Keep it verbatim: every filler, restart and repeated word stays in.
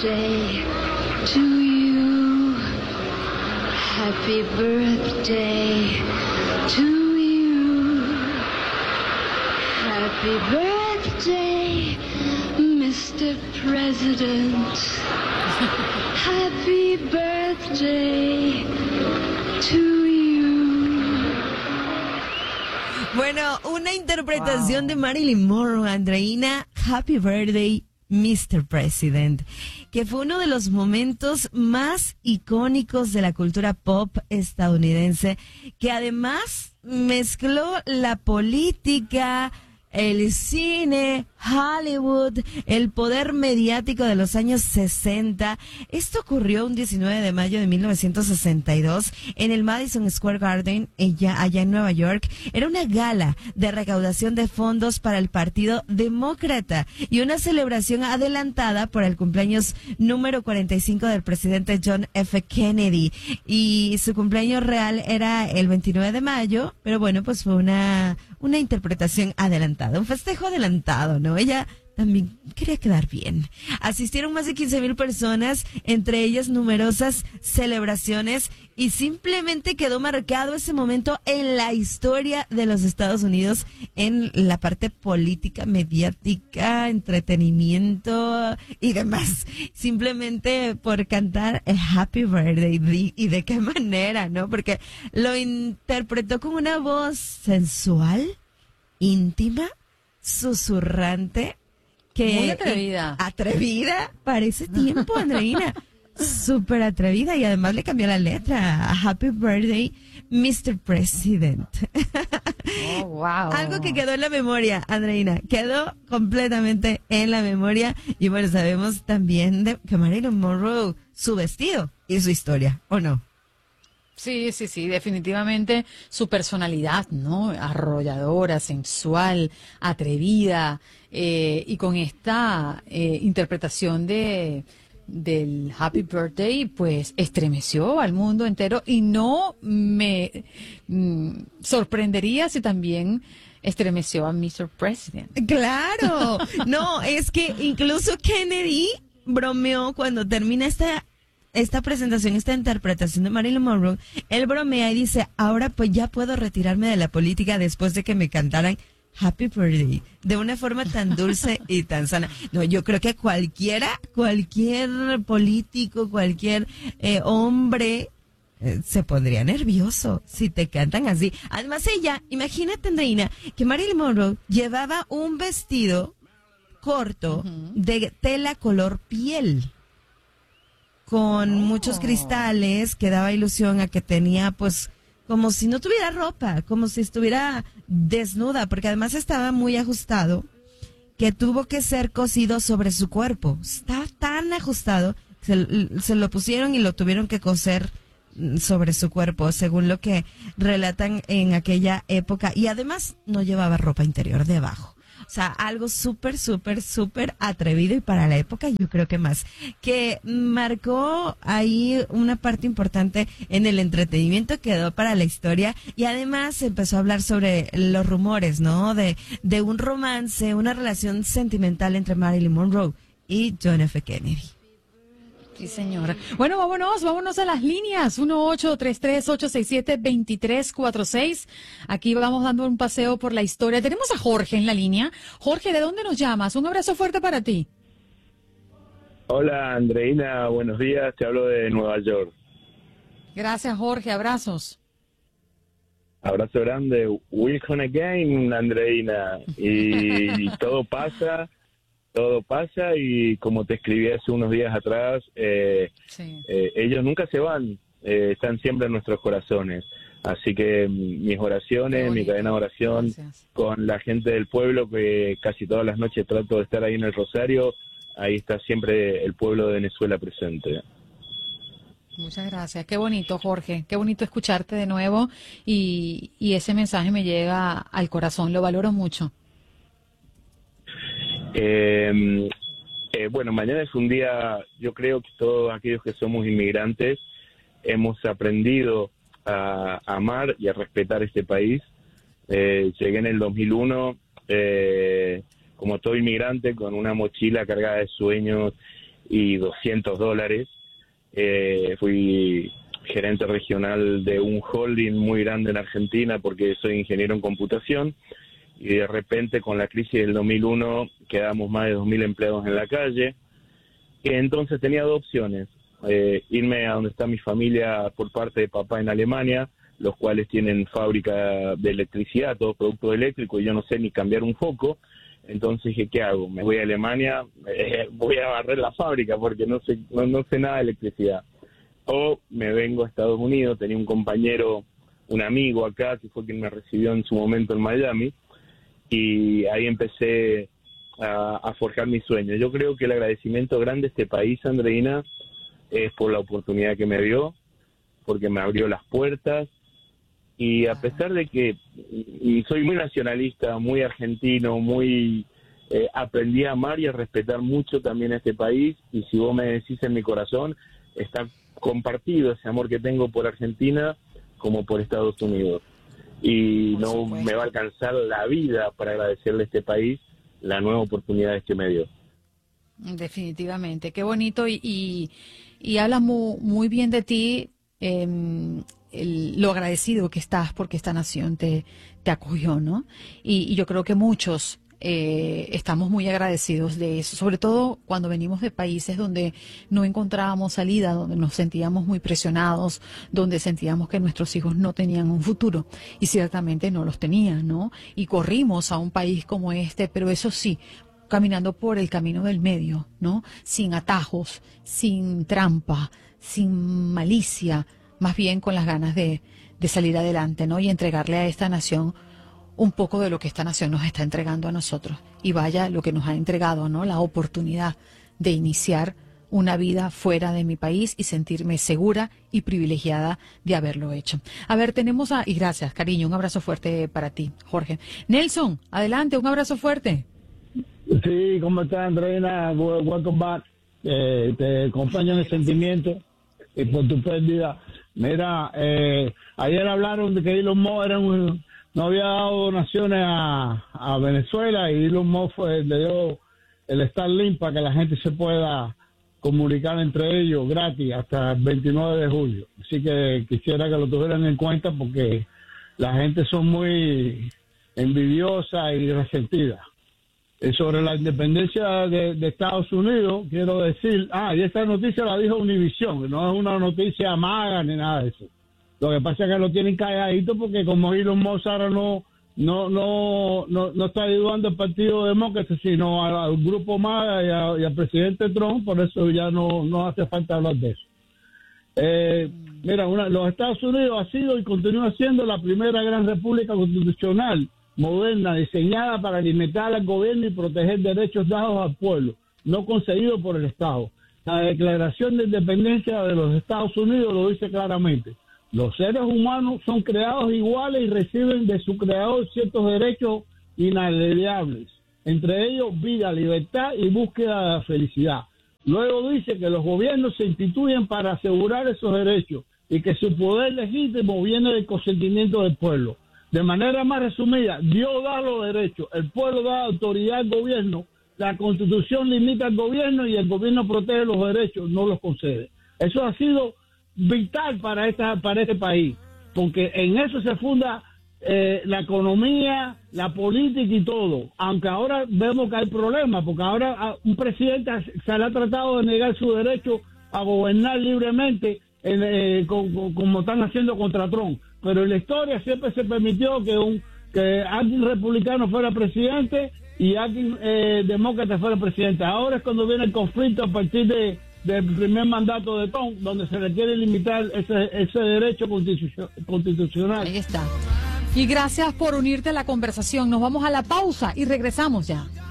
birthday to you. Happy birthday to you. Happy birthday, mister President. Happy birthday to you. Bueno, una interpretación wow. de Marilyn Monroe, Andreina, Happy Birthday, mister President, que fue uno de los momentos más icónicos de la cultura pop estadounidense, que además mezcló la política, el cine, Hollywood, el poder mediático de los años sesenta. Esto ocurrió un diecinueve de mayo de mil novecientos sesenta y dos en el Madison Square Garden, allá, allá en Nueva York. Era una gala de recaudación de fondos para el Partido Demócrata y una celebración adelantada por el cumpleaños número cuarenta y cinco del presidente John F. Kennedy. Y su cumpleaños real era el veintinueve de mayo, pero bueno, pues fue una, una interpretación adelantada, un festejo adelantado, ¿no? Ella también quería quedar bien. Asistieron más de quince mil personas, entre ellas numerosas celebraciones, y simplemente quedó marcado ese momento en la historia de los Estados Unidos, en la parte política, mediática, entretenimiento y demás. Simplemente por cantar el Happy Birthday, y de qué manera, ¿no? Porque lo interpretó con una voz sensual, íntima, susurrante, que muy atrevida. Atrevida para ese tiempo, Andreina. Súper atrevida, y además le cambió la letra a Happy Birthday, mister President. Oh, wow. Algo que quedó en la memoria, Andreina. Quedó completamente en la memoria. Y bueno, sabemos también de que Marilyn Monroe, su vestido y su historia, ¿o no? Sí, sí, sí, definitivamente su personalidad, ¿no? Arrolladora, sensual, atrevida, eh, y con esta eh, interpretación de del Happy Birthday, pues estremeció al mundo entero, y no me mm, sorprendería si también estremeció a mister President. Claro, no, es que incluso Kennedy bromeó cuando termina esta esta presentación, esta interpretación de Marilyn Monroe. Él bromea y dice, ahora pues ya puedo retirarme de la política después de que me cantaran Happy Birthday de una forma tan dulce y tan sana. No, yo creo que cualquiera, cualquier político, cualquier eh, hombre eh, se pondría nervioso si te cantan así. Además ella, imagínate, Andreina, que Marilyn Monroe llevaba un vestido corto uh-huh. de tela color piel, con oh. muchos cristales, que daba ilusión a que tenía, pues, como si no tuviera ropa, como si estuviera desnuda, porque además estaba muy ajustado, que tuvo que ser cosido sobre su cuerpo. Estaba tan ajustado, se, se lo pusieron y lo tuvieron que coser sobre su cuerpo, según lo que relatan en aquella época. Y además no llevaba ropa interior debajo. O sea, algo súper, súper, súper atrevido, y para la época yo creo que más, que marcó ahí una parte importante en el entretenimiento, quedó para la historia, y además empezó a hablar sobre los rumores, ¿no? De, de un romance, una relación sentimental entre Marilyn Monroe y John F. Kennedy. Sí, señora. Bueno, vámonos, vámonos a las líneas. uno ocho tres tres, ocho seis siete, dos tres cuatro seis. Aquí vamos dando un paseo por la historia. Tenemos a Jorge en la línea. Jorge, ¿de dónde nos llamas? Un abrazo fuerte para ti. Hola, Andreina, buenos días. Te hablo de Nueva York. Gracias, Jorge. Abrazos. Abrazo grande. Welcome again, Andreina. Y, y todo pasa... Todo pasa, y como te escribí hace unos días atrás, eh, sí. eh, ellos nunca se van, eh, están siempre en nuestros corazones. Así que mis oraciones, mi cadena de oración, gracias, con la gente del pueblo, que casi todas las noches trato de estar ahí en el Rosario. Ahí está siempre el pueblo de Venezuela presente. Muchas gracias. Qué bonito, Jorge. Qué bonito escucharte de nuevo, y, y ese mensaje me llega al corazón. Lo valoro mucho. Eh, eh, bueno, mañana es un día, yo creo que todos aquellos que somos inmigrantes hemos aprendido a, a amar y a respetar este país. Eh, llegué en el dos mil uno, eh, como todo inmigrante, con una mochila cargada de sueños y doscientos dólares. Eh, fui gerente regional de un holding muy grande en Argentina porque soy ingeniero en computación, y de repente con la crisis del dos mil uno quedamos más de dos mil empleados en la calle. Y entonces tenía dos opciones: eh, irme a donde está mi familia por parte de papá en Alemania, los cuales tienen fábrica de electricidad, todo producto eléctrico, y yo no sé ni cambiar un foco. Entonces dije, ¿qué hago? Me voy a Alemania, eh, voy a barrer la fábrica porque no sé, no, no sé nada de electricidad. O me vengo a Estados Unidos. Tenía un compañero, un amigo acá, que fue quien me recibió en su momento en Miami, y ahí empecé a, a forjar mi sueño. Yo creo que el agradecimiento grande a este país, Andreina, es por la oportunidad que me dio, porque me abrió las puertas, y a pesar de que y soy muy nacionalista, muy argentino, muy eh, aprendí a amar y a respetar mucho también a este país, y si vos me decís, en mi corazón está compartido ese amor que tengo por Argentina como por Estados Unidos, y no me va a alcanzar la vida para agradecerle a este país la nueva oportunidad que me dio. Definitivamente, qué bonito, y, y, y habla muy, muy bien de ti, eh, el, lo agradecido que estás porque esta nación te, te acogió, ¿no? Y, y yo creo que muchos eh, estamos muy agradecidos de eso, sobre todo cuando venimos de países donde no encontrábamos salida, donde nos sentíamos muy presionados, donde sentíamos que nuestros hijos no tenían un futuro, y ciertamente no los tenían, ¿no? Y corrimos a un país como este, pero eso sí, caminando por el camino del medio, ¿no? Sin atajos, sin trampa, sin malicia, más bien con las ganas de, de salir adelante, ¿no? Y entregarle a esta nación un poco de lo que esta nación nos está entregando a nosotros. Y vaya lo que nos ha entregado, ¿no? La oportunidad de iniciar una vida fuera de mi país y sentirme segura y privilegiada de haberlo hecho. A ver, tenemos a... Y gracias, cariño, un abrazo fuerte para ti, Jorge. Nelson, adelante, un abrazo fuerte. Sí, ¿cómo estás, Andreina? Welcome back. Eh, te acompaño en el sentimiento y por tu pérdida. Mira, eh, ayer hablaron de que Elon Musk era un, no había dado donaciones a, a Venezuela, y Elon Musk fue, le dio el Starlink para que la gente se pueda comunicar entre ellos gratis hasta el veintinueve de julio. Así que quisiera que lo tuvieran en cuenta porque la gente son muy envidiosa y resentida. Sobre la independencia de, de Estados Unidos, quiero decir, ah, y esta noticia la dijo Univision, no es una noticia maga ni nada de eso. Lo que pasa es que lo tienen calladito porque como Elon Musk ahora no, no, no, no, no está ayudando al Partido Demócrata, sino al, al grupo maga y, a, y al presidente Trump, por eso ya no, no hace falta hablar de eso. Eh, mira, una, los Estados Unidos ha sido y continúa siendo la primera gran república constitucional moderna, diseñada para limitar al gobierno y proteger derechos dados al pueblo, no concedidos por el Estado. La Declaración de Independencia de los Estados Unidos lo dice claramente. Los seres humanos son creados iguales y reciben de su creador ciertos derechos inalienables, entre ellos vida, libertad y búsqueda de la felicidad. Luego dice que los gobiernos se instituyen para asegurar esos derechos y que su poder legítimo viene del consentimiento del pueblo. De manera más resumida, Dios da los derechos, el pueblo da autoridad al gobierno, la Constitución limita al gobierno y el gobierno protege los derechos, no los concede. Eso ha sido vital para esta para este país, porque en eso se funda eh, la economía, la política y todo. Aunque ahora vemos que hay problemas, porque ahora un presidente se le ha tratado de negar su derecho a gobernar libremente, en, eh, con, con, como están haciendo contra Trump. Pero en la historia siempre se permitió que un que alguien republicano fuera presidente y alguien eh, demócrata fuera presidente. Ahora es cuando viene el conflicto a partir de del primer mandato de Trump, donde se le quiere limitar ese, ese derecho constitucio, constitucional. Ahí está. Y gracias por unirte a la conversación. Nos vamos a la pausa y regresamos ya.